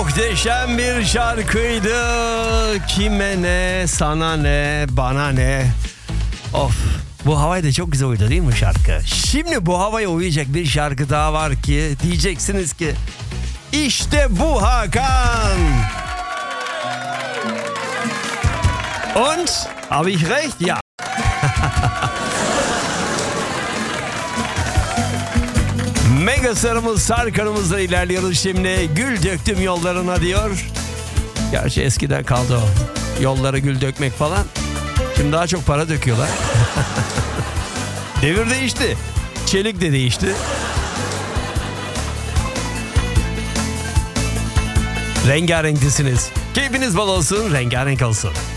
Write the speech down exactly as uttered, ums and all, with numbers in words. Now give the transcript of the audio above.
Muhteşem bir şarkıydı. Kime ne, sana ne, bana ne. Of, bu havaya da çok güzel uydu değil mi şarkı? Şimdi bu havaya uyacak bir şarkı daha var ki diyeceksiniz ki işte bu Hakan. Und habe ich recht? Ja. Mega sarımız Sarkan'ımızla ilerliyoruz şimdi. Gül döktüm yollarına diyor. Gerçi eskiden kaldı o. Yollara gül dökmek falan. Şimdi daha çok para döküyorlar. Devir değişti. Çelik de değişti. Rengarenklisiniz. Keyfiniz bol olsun, rengarenk olsun.